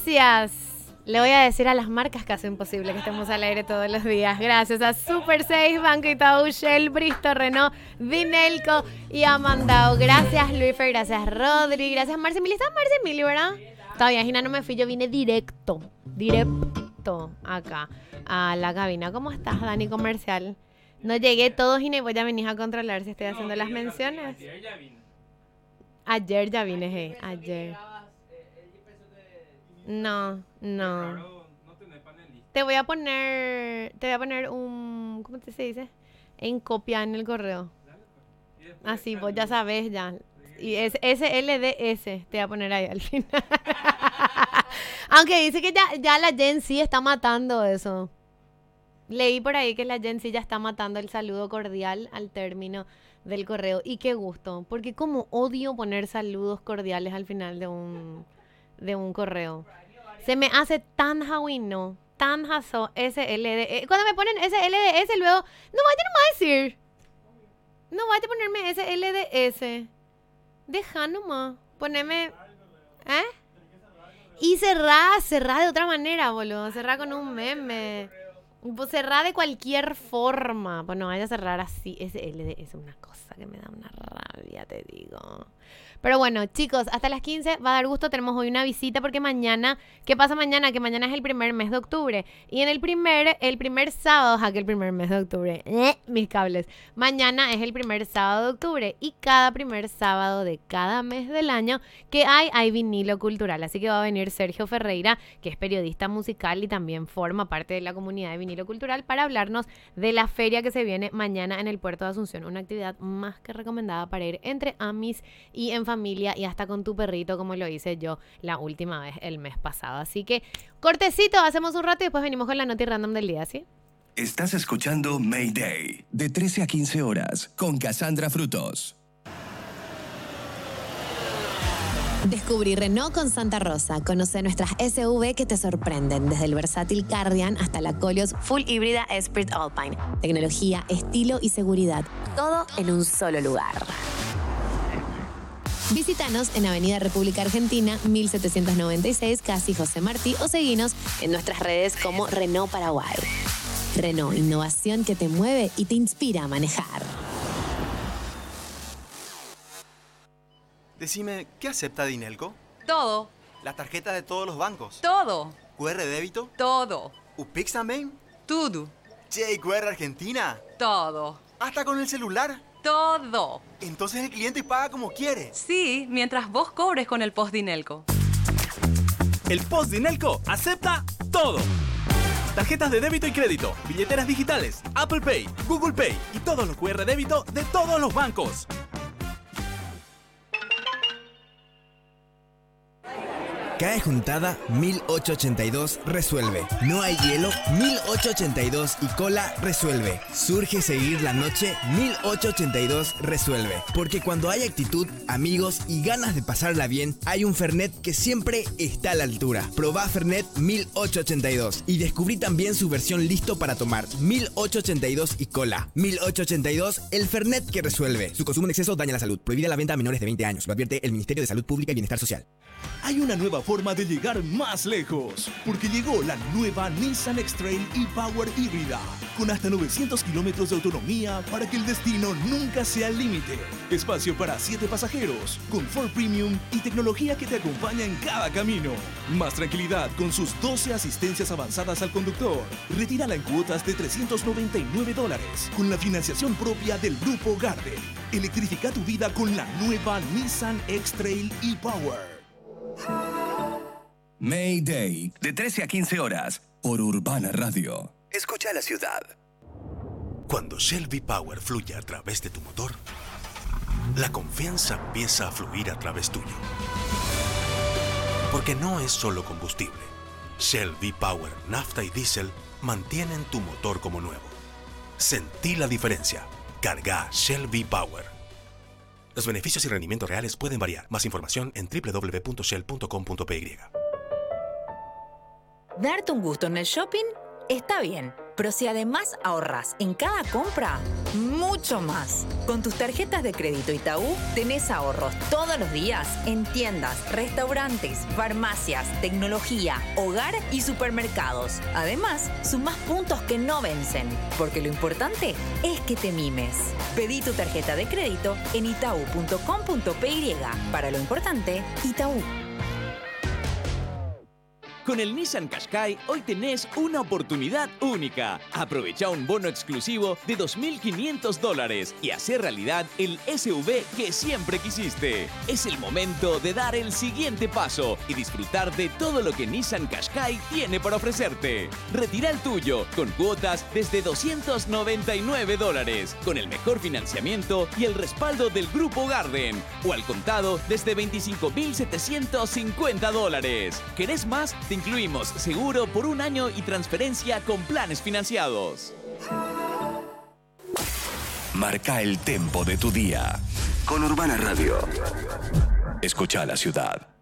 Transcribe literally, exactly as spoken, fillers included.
Gracias. Le voy a decir a las marcas que hacen posible que estemos al aire todos los días. Gracias a Super seis, Banco Itaú, Shell, Bristol, Renault, Dinelco y Amandao. Gracias, Luifer. Gracias, Rodri. Gracias, Marci Mili. ¿Estás Marci Mili, verdad? Todavía, Gina, no me fui. Yo vine directo, directo acá a la cabina. ¿Cómo estás, Dani Comercial? No llegué todos, Gina, y voy a venir a controlar si estoy haciendo las menciones. Ayer ya vine. Ayer ya vine, hey, ayer. No, no. Te voy a poner, te voy a poner un, ¿cómo te se dice? En copia en el correo. Así, vos ya sabes ya. Y es S L D S te voy a poner ahí al final. Aunque dice que ya, ya la Gen Z está matando eso. Leí por ahí que la Gen Z ya está matando el saludo cordial al término del correo. Y qué gusto, porque como odio poner saludos cordiales al final de un, de un correo. Se me hace tan jawino, tan jaso, S L D S. Cuando me ponen S L D S, luego, no vaya nomás a decir. No vaya a ponerme S L D S. Deja nomás. Poneme. ¿Eh? Y cerrá, cerrá de otra manera, boludo. Cerrá con un meme. Pues cerrá de cualquier forma. Pues no vaya a cerrar así. S L D S es una cosa que me da una rabia, te digo. Pero bueno, chicos, hasta las quince va a dar gusto. Tenemos hoy una visita porque mañana, ¿qué pasa mañana? Que mañana es el primer mes de octubre. Y en el primer, el primer sábado, ja, que el primer mes de octubre, eh, mis cables. Mañana es el primer sábado de octubre y cada primer sábado de cada mes del año que hay, hay vinilo cultural. Así que va a venir Sergio Ferreira, que es periodista musical y también forma parte de la comunidad de vinilo cultural, para hablarnos de la feria que se viene mañana en el Puerto de Asunción. Una actividad más que recomendada para ir entre amis y en familia y hasta con tu perrito, como lo hice yo la última vez el mes pasado. Así que cortecito, hacemos un rato y después venimos con la noti random del día, ¿sí? Estás escuchando Mayday, de trece a quince horas, con Cassandra Frutos. Descubrí Renault con Santa Rosa. Conoce nuestras S U V que te sorprenden, desde el versátil Cardian hasta la Koleos Full Híbrida Esprit Alpine. Tecnología, estilo y seguridad, todo en un solo lugar. Visítanos en Avenida República Argentina, mil setecientos noventa y seis, casi José Martí, o seguinos en nuestras redes como Renault Paraguay. Renault, innovación que te mueve y te inspira a manejar. Decime, ¿qué acepta Dinelco? Todo. Las tarjetas de todos los bancos. Todo. ¿Q R débito? Todo. ¿UPIX también? Todo. Che, ¿Q R Argentina? Todo. ¿Hasta con el celular? Todo. Entonces el cliente paga como quiere. Sí, mientras vos cobres con el Post Dinelco. El Post Dinelco acepta todo. Tarjetas de débito y crédito, billeteras digitales, Apple Pay, Google Pay y todos los Q R débito de todos los bancos. Cae juntada mil ochocientos ochenta y dos resuelve. No hay hielo mil ochocientos ochenta y dos y cola resuelve. Surge seguir la noche mil ochocientos ochenta y dos resuelve. Porque cuando hay actitud, amigos y ganas de pasarla bien, hay un Fernet que siempre está a la altura. Probá Fernet mil ochocientos ochenta y dos y descubrí también su versión listo para tomar mil ochocientos ochenta y dos y cola. mil ochocientos ochenta y dos, el Fernet que resuelve. Su consumo en exceso daña la salud. Prohibida la venta a menores de veinte años. Lo advierte el Ministerio de Salud Pública y Bienestar Social. Hay una nueva forma de llegar más lejos, porque llegó la nueva Nissan X-Trail e-Power híbrida, con hasta novecientos kilómetros de autonomía para que el destino nunca sea el límite. Espacio para siete pasajeros, confort premium y tecnología que te acompaña en cada camino. Más tranquilidad con sus doce asistencias avanzadas al conductor. Retírala en cuotas de trescientos noventa y nueve dólares, con la financiación propia del Grupo Garden. Electrifica tu vida con la nueva Nissan X-Trail e-Power. Mayday, de trece a quince horas, por Urbana Radio. Escucha la ciudad. Cuando Shell V-Power fluye a través de tu motor, la confianza empieza a fluir a través tuyo. Porque no es solo combustible. Shell V-Power, nafta y diésel mantienen tu motor como nuevo. Sentí la diferencia. Carga Shell V-Power. Los beneficios y rendimientos reales pueden variar. Más información en doble u doble u doble u punto shell punto com punto p y. Darte un gusto en el shopping está bien, Pero si además ahorras en cada compra, mucho más. Con tus tarjetas de crédito Itaú, tenés ahorros todos los días en tiendas, restaurantes, farmacias, tecnología, hogar y supermercados. Además, sumás puntos que no vencen, porque lo importante es que te mimes. Pedí tu tarjeta de crédito en itaú punto com punto pe y. Para lo importante, Itaú. Con el Nissan Qashqai hoy tenés una oportunidad única. Aprovecha un bono exclusivo de dos mil quinientos dólares y hacer realidad el S U V que siempre quisiste. Es el momento de dar el siguiente paso y disfrutar de todo lo que Nissan Qashqai tiene para ofrecerte. Retira el tuyo con cuotas desde doscientos noventa y nueve dólares, con el mejor financiamiento y el respaldo del Grupo Garden, o al contado desde veinticinco mil setecientos cincuenta dólares. ¿Querés más? Te incluimos seguro por un año y transferencia con planes financiados. Marca el tempo de tu día con Urbana Radio. Escucha la ciudad.